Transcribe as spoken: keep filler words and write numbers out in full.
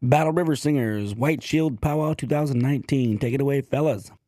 Battle River Singers, White Shield Powwow twenty nineteen. Take it away, fellas.